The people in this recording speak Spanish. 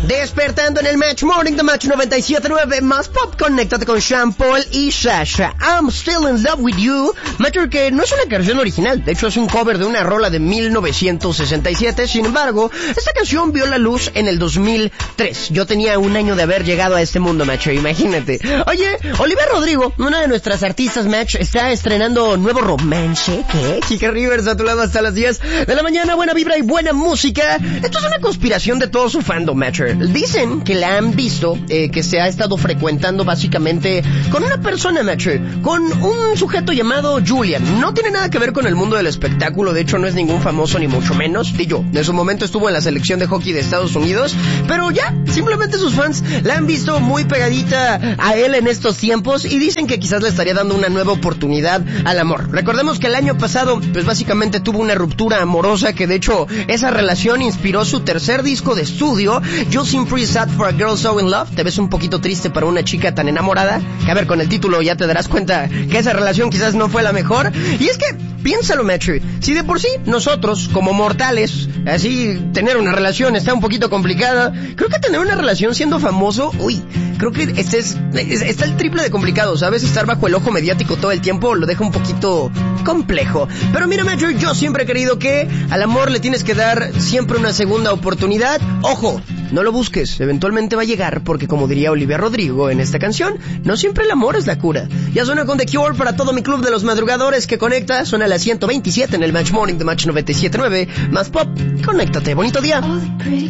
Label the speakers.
Speaker 1: Despertando en el Match Morning de Match 97.9, más pop, conéctate con Sean Paul y Sasha. I'm Still in Love with You. Matter que no es una canción original, de hecho es un cover de una rola de 1967. Sin embargo, esta canción vio la luz en el 2003. Yo tenía un año de haber llegado a este mundo, Match, imagínate. Oye, Olivia Rodrigo, una de nuestras artistas, Match, está estrenando nuevo romance. ¿Qué? Chica Rivers a tu lado hasta las 10 de la mañana. Buena vibra y buena música. Esto es una conspiración de todo su fandom, Match. Dicen que la han visto, que se ha estado frecuentando básicamente con una persona, Match, con un sujeto llamado Julian. No tiene nada que ver con el mundo del espectáculo, de hecho no es ningún famoso ni mucho menos. Y yo, en su momento estuvo en la selección de hockey de Estados Unidos, pero ya, simplemente sus fans la han visto muy pegadita a él en estos tiempos y dicen que quizás le estaría dando una nueva oportunidad al amor. Recordemos que el año pasado, pues básicamente tuvo una ruptura amorosa que de hecho esa relación inspiró su tercer disco de estudio, You Seem Pretty Sad for a Girl So in Love. Te ves un poquito triste para una chica tan enamorada, que a ver, con el título ya te darás cuenta que esa relación quizás no fue la mejor. Y es que, piénsalo, Match, si de por sí nosotros, como mortales, así, tener una relación está un poquito complicada, creo que tener una relación siendo famoso, creo que está el triple de complicado, ¿sabes? Estar bajo el ojo mediático todo el tiempo lo deja un poquito complejo. Pero mira, Match, yo siempre he creído que al amor le tienes que dar siempre una segunda oportunidad. Ojo, no lo busques, eventualmente va a llegar, porque como diría Olivia Rodrigo en esta canción, no siempre el amor es la cura. Ya suena con The Cure para todo mi club de los madrugadores que conecta, suena a las 127 en el Match Morning de Match 97.9, más pop, conéctate, bonito día.